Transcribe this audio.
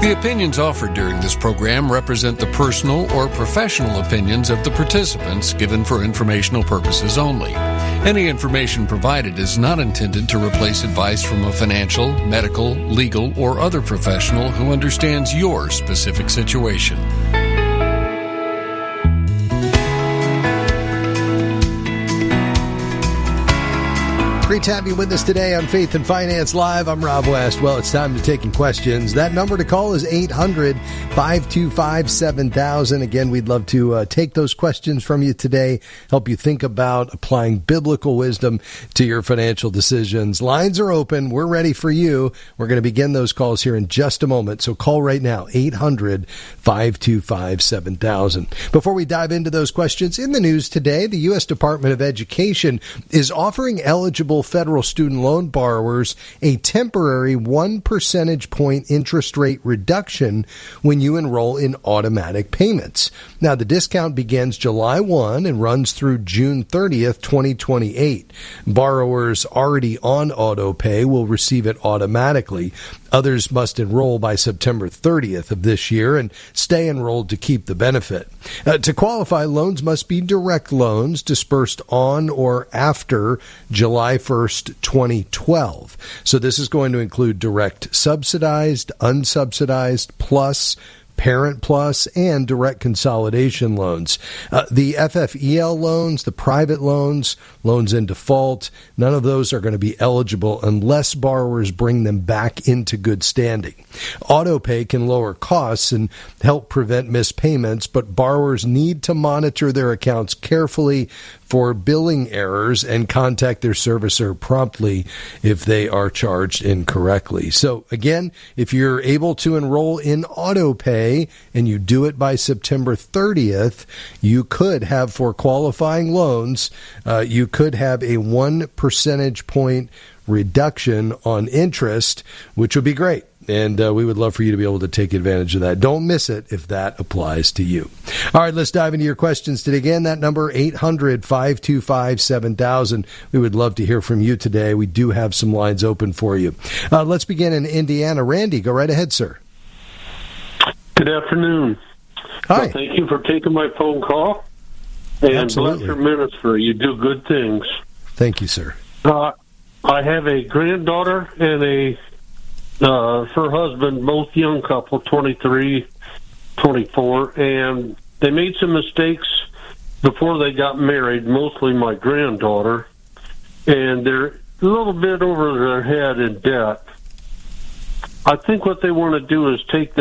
The opinions offered during this program represent the personal or professional opinions of the participants given for informational purposes only. Any information provided is not intended to replace advice from a financial, medical, legal, or other professional who understands your specific situation. Great to have you with us today on Faith and Finance Live. I'm Rob West. Well, it's time to taking questions. That number to call is 800-525-7000. Again, we'd love to take those questions from you today, help you think about applying biblical wisdom to your financial decisions. Lines are open. We're ready for you. We're going to begin those calls here in just a moment. So call right now, 800-525-7000. Before we dive into those questions, in the news today, the U.S. Department of Education is offering eligible federal student loan borrowers a temporary 1 percentage point interest rate reduction when you enroll in automatic payments. Now, the discount begins July 1 and runs through June 30th, 2028. Borrowers already on auto pay will receive it automatically. Others must enroll by September 30th of this year and stay enrolled to keep the benefit. To qualify, loans must be direct loans dispersed on or after July 1st, 2012. So this is going to include direct subsidized, unsubsidized, plus, Parent Plus, and direct consolidation loans. The FFEL loans, the private loans, loans in default, none of those are going to be eligible unless borrowers bring them back into good standing. Autopay can lower costs and help prevent missed payments, but borrowers need to monitor their accounts carefully for billing errors and contact their servicer promptly if they are charged incorrectly. So again, if you're able to enroll in autopay and you do it by September 30th, you could have, for qualifying loans, you could have a 1 percentage point reduction on interest, which would be great. And we would love for you to be able to take advantage of that. Don't miss it if that applies to you. All right, let's dive into your questions today. Again, that number, 800-525-7000. We would love to hear from you today. We do have some lines open for you. Let's begin in Indiana. Randy, go right ahead, sir. Good afternoon. Hi. Well, thank you for taking my phone call. And Absolutely. bless your ministry. You do good things. Thank you, sir. I have a granddaughter and her husband, both young couple, 23, 24, and they made some mistakes before they got married, mostly my granddaughter, and they're a little bit over their head in debt. I think what they want to do is take